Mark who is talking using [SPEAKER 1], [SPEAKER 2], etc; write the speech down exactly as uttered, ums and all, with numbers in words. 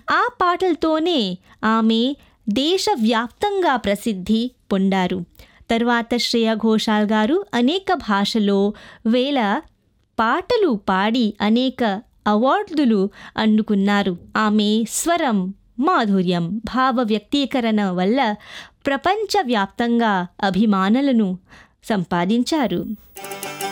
[SPEAKER 1] ఆ పాటలతోనే ఆమె దేశవ్యాప్తంగా ప్రసిద్ధి పొందారు. తర్వాత శ్రేయా ఘోషాల్ గారు అనేక భాషలో వేల పాటలు పాడి అనేక అవార్డులు అందుకున్నారు. ఆమె స్వరం, మాధుర్యం, భావ వ్యక్తీకరణ వల్ల ప్రపంచవ్యాప్తంగా అభిమానులను సంపాదించారు.